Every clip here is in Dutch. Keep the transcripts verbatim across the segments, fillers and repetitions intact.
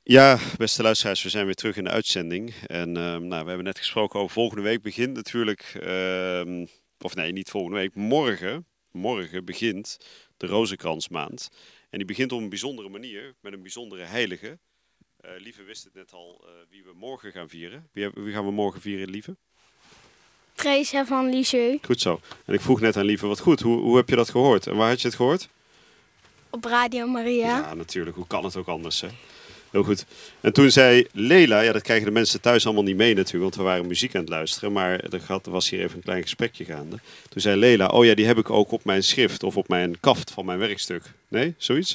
Ja, beste luisteraars, we zijn weer terug in de uitzending. En ehm, nou, we hebben net gesproken over volgende week begint natuurlijk, ehm, of nee, niet volgende week, morgen, morgen begint de Rozenkransmaand. En die begint op een bijzondere manier, met een bijzondere heilige. Eh Lieve wist het net al, eh, wie we morgen gaan vieren. Wie, hebben- wie gaan we morgen vieren, Lieve? Teresa van Lisieux Goed zo. En ik vroeg net aan Lieve, wat goed, hoe, hoe heb je dat gehoord? En waar had je het gehoord? op Radio Maria. Ja, natuurlijk. Hoe kan het ook anders, hè? Heel goed. En toen zei Lela, ja, dat krijgen de mensen thuis allemaal niet mee natuurlijk, want we waren muziek aan het luisteren, maar er had- er was hier even een klein gesprekje gaande. Toen zei Lela, oh ja, die heb ik ook op mijn schrift of op mijn kaft van mijn werkstuk. Nee, zoiets?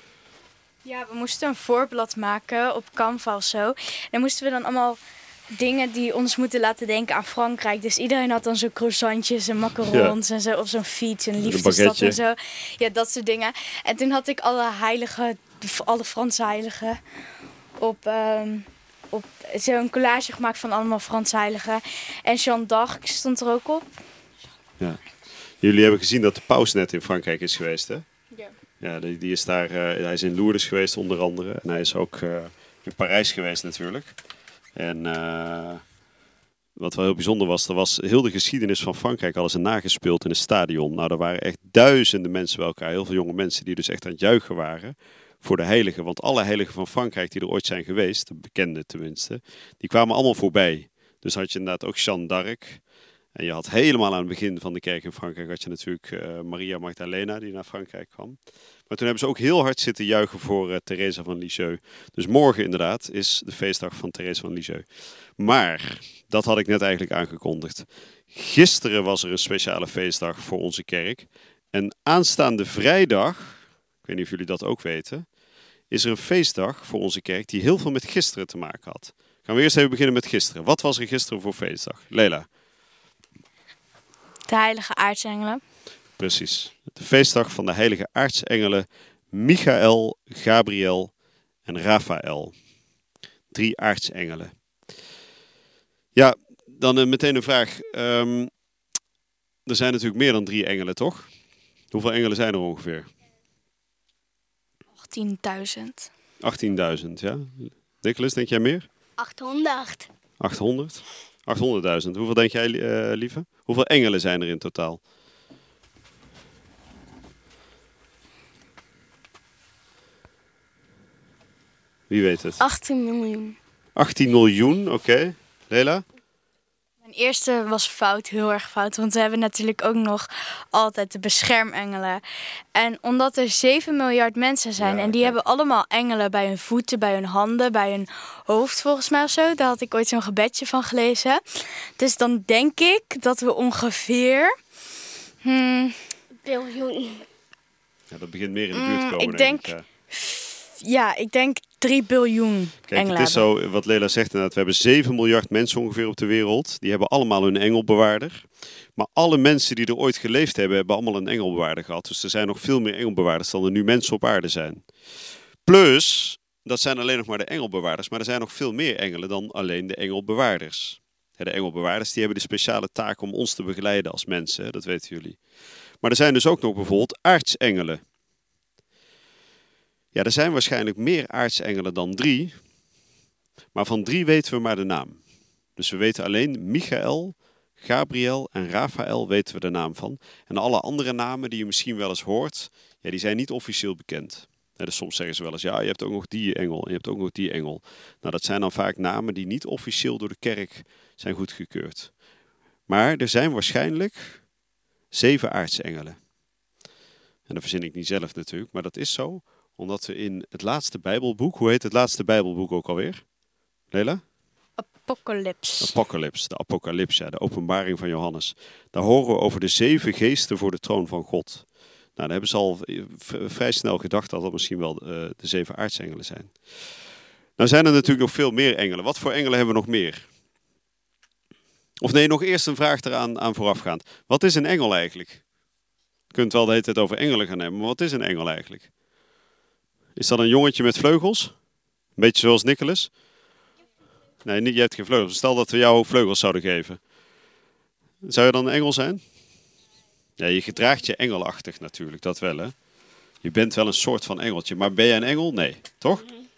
Ja, we moesten een voorblad maken op Canva of zo. Dan moesten we dan allemaal dingen die ons moeten laten denken aan Frankrijk. Dus iedereen had dan zo'n croissantjes en macarons en zo. Of zo'n fiets, een liefdesstad baguette. en zo. Ja, dat soort dingen. En toen had ik alle heiligen, alle Franse heiligen, op, ehm, op zo'n collage gemaakt van allemaal Franse heiligen. En Jeanne d'Arc stond er ook op. Ja. Jullie hebben gezien dat de paus net in Frankrijk is geweest, hè? Ja. Ja, die, die is daar, eh, hij is in Lourdes geweest onder andere. En hij is ook eh, in Parijs geweest natuurlijk. En eh, wat wel heel bijzonder was, er was heel de geschiedenis van Frankrijk al eens nagespeeld in een stadion. Nou, er waren echt duizenden mensen bij elkaar. Heel veel jonge mensen die dus echt aan het juichen waren voor de heiligen. Want alle heiligen van Frankrijk die er ooit zijn geweest, de bekende tenminste, die kwamen allemaal voorbij. Dus had je inderdaad ook Jeanne d'Arc. En je had helemaal aan het begin van de kerk in Frankrijk had je natuurlijk uh, Maria Magdalena die naar Frankrijk kwam. Maar toen hebben ze ook heel hard zitten juichen voor uh, Teresa van Lisieux. Dus morgen inderdaad is de feestdag van Teresa van Lisieux. Maar, dat had ik net eigenlijk aangekondigd. Gisteren was er een speciale feestdag voor onze kerk. En aanstaande vrijdag, ik weet niet of jullie dat ook weten, is er een feestdag voor onze kerk die heel veel met gisteren te maken had. Gaan we eerst even beginnen met gisteren. Wat was er gisteren voor feestdag? Lela. De heilige aartsengelen. Precies. De feestdag van de heilige aartsengelen Michael, Gabriel en Raphaël. Drie aartsengelen. Ja, dan uh, meteen een vraag. Um, er zijn natuurlijk meer dan drie engelen, toch? Hoeveel engelen zijn er ongeveer? achttienduizend. achttienduizend, ja. Nicholas, denk jij meer? achthonderd. achthonderd? achthonderdduizend. Hoeveel denk jij, uh, lieve? Hoeveel engelen zijn er in totaal? Wie weet het? achttien miljoen. achttien miljoen, oké. Okay. Lela? Mijn eerste was fout, heel erg fout. Want we hebben natuurlijk ook nog altijd de beschermengelen. En omdat er zeven miljard mensen zijn... Ja, en die kijk. hebben allemaal engelen bij hun voeten, bij hun handen, bij hun hoofd volgens mij of zo. Daar had ik ooit zo'n gebedje van gelezen. Dus dan denk ik dat we ongeveer... Hmm, Biljoen. Ja, dat begint meer in de buurt te Mm, komen, ik denk denk- ik. Ja. ja, ik denk drie biljoen Kijk, engelen het is hebben. zo, wat Lela zegt inderdaad, we hebben zeven miljard mensen ongeveer op de wereld. Die hebben allemaal hun engelbewaarder. Maar alle mensen die er ooit geleefd hebben, hebben allemaal een engelbewaarder gehad. Dus er zijn nog veel meer engelbewaarders dan er nu mensen op aarde zijn. Plus, dat zijn alleen nog maar de engelbewaarders, maar er zijn nog veel meer engelen dan alleen de engelbewaarders. De engelbewaarders die hebben de speciale taak om ons te begeleiden als mensen, dat weten jullie. Maar er zijn dus ook nog bijvoorbeeld aartsengelen. Ja, er zijn waarschijnlijk meer aartsengelen dan drie. Maar van drie weten we maar de naam. Dus we weten alleen Michael, Gabriel en Raphaël weten we de naam van. En alle andere namen die je misschien wel eens hoort, ja, die zijn niet officieel bekend. Ja, dus soms zeggen ze wel eens, ja, je hebt ook nog die engel en je hebt ook nog die engel. Nou, dat zijn dan vaak namen die niet officieel door de kerk zijn goedgekeurd. Maar er zijn waarschijnlijk zeven aartsengelen. En dat verzin ik niet zelf natuurlijk, maar dat is zo. Omdat we in het laatste Bijbelboek, hoe heet het laatste Bijbelboek ook alweer? Lela? Apocalypse. Apocalypse, de Apocalypse, ja, de openbaring van Johannes. Daar horen we over de zeven geesten voor de troon van God. Nou, dan hebben ze al v- vrij snel gedacht dat dat misschien wel uh, de zeven aartsengelen zijn. Nou zijn er natuurlijk nog veel meer engelen. Wat voor engelen hebben we nog meer? Of nee, nog eerst een vraag eraan aan voorafgaand. Wat is een engel eigenlijk? Je kunt wel de hele tijd over engelen gaan hebben, maar wat is een engel eigenlijk? Is dat een jongetje met vleugels? Een beetje zoals Nicholas? Nee, niet, jij hebt geen vleugels. Stel dat we jou vleugels zouden geven. Zou je dan een engel zijn? Ja, je gedraagt je engelachtig natuurlijk, dat wel hè. Je bent wel een soort van engeltje, maar ben jij een engel? Nee, toch? Nee.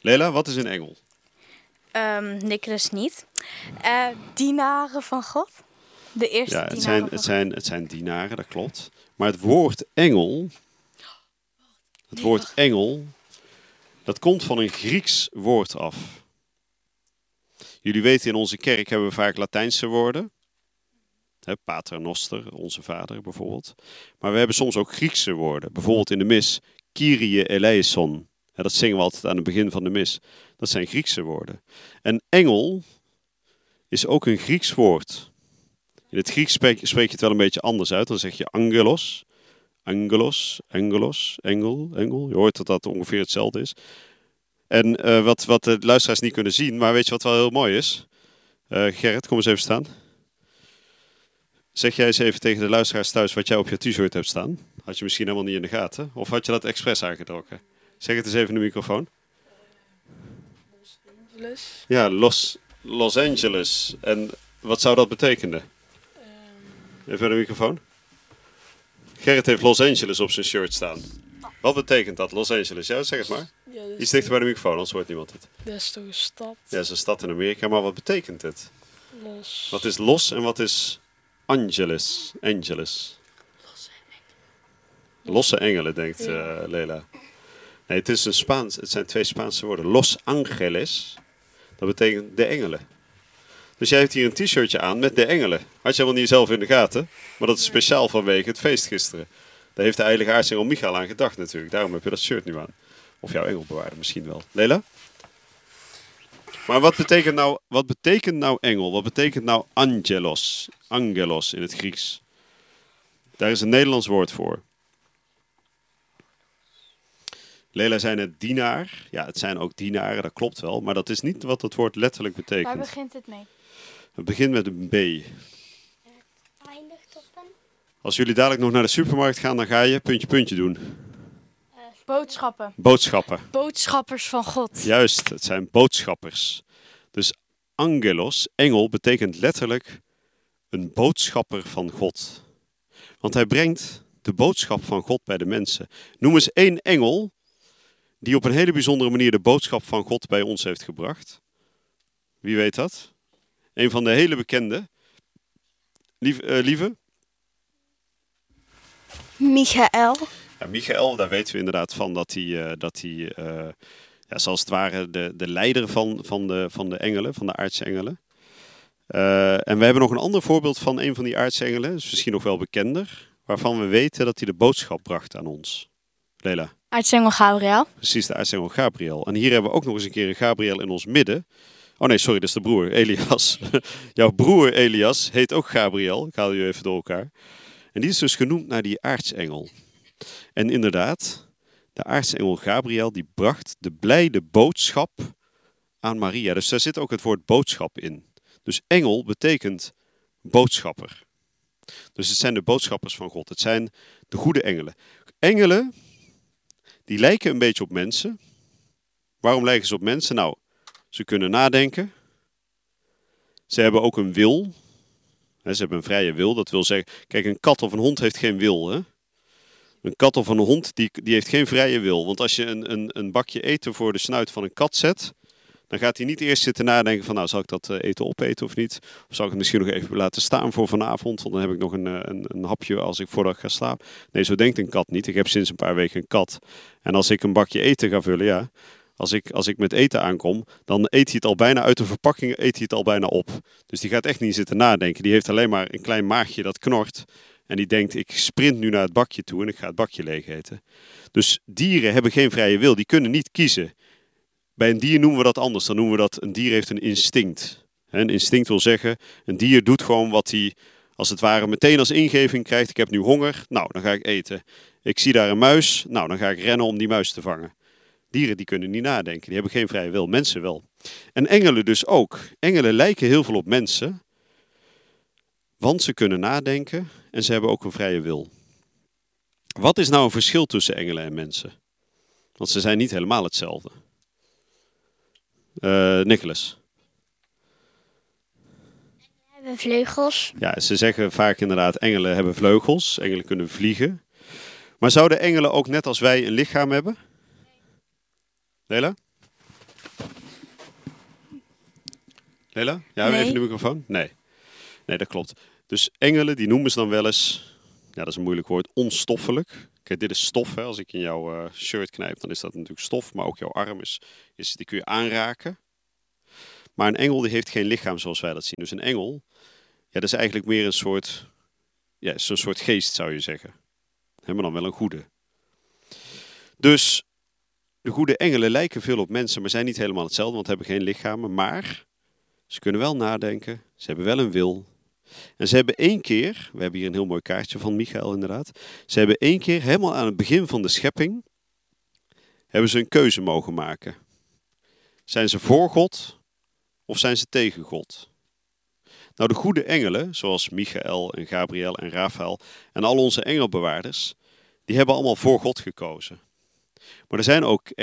Lela, wat is een engel? Um, Nicholas niet. Uh, dienaren van God. De eerste Ja, het dienaren zijn, van het, God. zijn, het zijn dienaren, dat klopt. Maar het woord engel, het woord engel, dat komt van een Grieks woord af. Jullie weten, in onze kerk hebben we vaak Latijnse woorden. He, pater noster, onze vader bijvoorbeeld. Maar we hebben soms ook Griekse woorden. Bijvoorbeeld in de mis, Kyrie eleison. Ja, dat zingen we altijd aan het begin van de mis. Dat zijn Griekse woorden. En engel is ook een Grieks woord. In het Grieks spreek, spreek je het wel een beetje anders uit. Dan zeg je angelos, angelos, angelos, engel, engel. Je hoort dat dat ongeveer hetzelfde is. En uh, wat, wat de luisteraars niet kunnen zien, maar weet je wat wel heel mooi is? Uh, Gerrit, kom eens even staan. Zeg jij eens even tegen de luisteraars thuis wat jij op je t-shirt hebt staan. Had je misschien helemaal niet in de gaten. Of had je dat expres aangetrokken? Zeg het eens even in de microfoon. Los Angeles. Ja, Los, Los Angeles. En wat zou dat betekenen? Um... Even in de microfoon. Gerrit heeft Los Angeles op zijn shirt staan. Wat betekent dat, Los Angeles? Ja, zeg het maar. Ja, dus Iets dichter bij de microfoon, anders hoort niemand het. dat is toch een stad? Ja, dat is een stad in Amerika, maar wat betekent het? Los. Wat is Los en wat is Angeles? Angeles. Losse engelen. Losse engelen, denkt uh, Lela. Nee, het, is een Spaans, het zijn twee Spaanse woorden. Los Angeles, dat betekent de engelen. Dus jij hebt hier een t-shirtje aan met de engelen. Had je helemaal niet zelf in de gaten, maar dat is speciaal vanwege het feest gisteren. Daar heeft de heilige aartsengel Michael aan gedacht natuurlijk. Daarom heb je dat shirt nu aan. Of jouw engelbewaarder misschien wel. Lela? Maar wat betekent nou, wat betekent nou engel? Wat betekent nou angelos? Angelos in het Grieks. Daar is een Nederlands woord voor. Lela zei net dienaar. Ja, het zijn ook dienaren, dat klopt wel. Maar dat is niet wat het woord letterlijk betekent. Waar begint het mee? Het begint met een B. Eindigt op een... Als jullie dadelijk nog naar de supermarkt gaan, dan ga je puntje puntje doen. Boodschappen. Boodschappen. Boodschappers van God. Juist, het zijn boodschappers. Dus angelos, engel, betekent letterlijk een boodschapper van God. Want hij brengt de boodschap van God bij de mensen. Noem eens één engel die op een hele bijzondere manier de boodschap van God bij ons heeft gebracht. Wie weet dat? Een van de hele bekende. Lief, uh, lieve? Michael. Ja, Michael, daar weten we inderdaad van dat hij, uh, dat hij uh, ja, zoals het ware de, de leider van, van, de, van de engelen, van de aardse engelen. Uh, en we hebben nog een ander voorbeeld van een van die aardse engelen, dat is misschien nog wel bekender, waarvan we weten dat hij de boodschap bracht aan ons. Lela. Aartsengel Gabriel. Precies, de aartsengel Gabriel. En hier hebben we ook nog eens een keer een Gabriel in ons midden. Oh nee, sorry, dat is de broer, Elias. Jouw broer Elias heet ook Gabriel. Ik haal je even door elkaar. En die is dus genoemd naar die aartsengel. En inderdaad, de aartsengel Gabriel die bracht de blijde boodschap aan Maria. Dus daar zit ook het woord boodschap in. Dus engel betekent boodschapper. Dus het zijn de boodschappers van God. Het zijn de goede engelen. Engelen, die lijken een beetje op mensen. Waarom lijken ze op mensen? Nou, ze kunnen nadenken. Ze hebben ook een wil. Ze hebben een vrije wil. Dat wil zeggen, kijk, een kat of een hond heeft geen wil, hè? Een kat of een hond, die, die heeft geen vrije wil. Want als je een, een, een bakje eten voor de snuit van een kat zet, dan gaat hij niet eerst zitten nadenken van, nou, zal ik dat eten opeten of niet? Of zal ik het misschien nog even laten staan voor vanavond? Want dan heb ik nog een, een, een hapje als ik voordat ik ga slapen. Nee, zo denkt een kat niet. Ik heb sinds een paar weken een kat. En als ik een bakje eten ga vullen, ja, als ik, als ik met eten aankom, dan eet hij het al bijna uit de verpakking, eet hij het al bijna op. Dus die gaat echt niet zitten nadenken. Die heeft alleen maar een klein maagje dat knort. En die denkt, ik sprint nu naar het bakje toe en ik ga het bakje leeg eten. Dus dieren hebben geen vrije wil, die kunnen niet kiezen. Bij een dier noemen we dat anders. Dan noemen we dat, een dier heeft een instinct. Een instinct wil zeggen, een dier doet gewoon wat hij, als het ware, meteen als ingeving krijgt. Ik heb nu honger, nou, dan ga ik eten. Ik zie daar een muis, nou, dan ga ik rennen om die muis te vangen. Dieren die kunnen niet nadenken, die hebben geen vrije wil. Mensen wel. En engelen dus ook. Engelen lijken heel veel op mensen, want ze kunnen nadenken en ze hebben ook een vrije wil. Wat is nou een verschil tussen engelen en mensen? Want ze zijn niet helemaal hetzelfde. Uh, Nicholas. We hebben vleugels. Ja, ze zeggen vaak inderdaad, engelen hebben vleugels. Engelen kunnen vliegen. Maar zouden engelen ook net als wij een lichaam hebben? Lela? Lela? Ja, Nee. even de microfoon? Nee. Nee, dat klopt. Dus engelen, die noemen ze dan wel eens, ja, dat is een moeilijk woord, onstoffelijk. Kijk, dit is stof. Hè. Als ik in jouw uh, shirt knijp, dan is dat natuurlijk stof. Maar ook jouw arm is, is, die kun je aanraken. Maar een engel die heeft geen lichaam zoals wij dat zien. Dus een engel, ja, dat is eigenlijk meer een soort, ja, is een soort geest zou je zeggen. Hè, maar dan wel een goede. Dus de goede engelen lijken veel op mensen, maar zijn niet helemaal hetzelfde, want hebben geen lichamen. Maar ze kunnen wel nadenken, ze hebben wel een wil. En ze hebben één keer, we hebben hier een heel mooi kaartje van Michael inderdaad. Ze hebben één keer, helemaal aan het begin van de schepping, hebben ze een keuze mogen maken. Zijn ze voor God of zijn ze tegen God? Nou, de goede engelen, zoals Michael en Gabriel en Rafael en al onze engelbewaarders, die hebben allemaal voor God gekozen. Maar er zijn ook